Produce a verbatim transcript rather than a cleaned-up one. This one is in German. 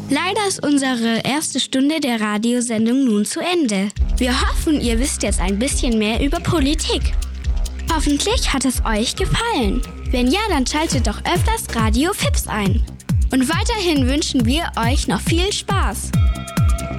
Leider ist unsere erste Stunde der Radiosendung nun zu Ende. Wir hoffen, ihr wisst jetzt ein bisschen mehr über Politik. Hoffentlich hat es euch gefallen. Wenn ja, dann schaltet doch öfters Radio Fips ein. Und weiterhin wünschen wir euch noch viel Spaß.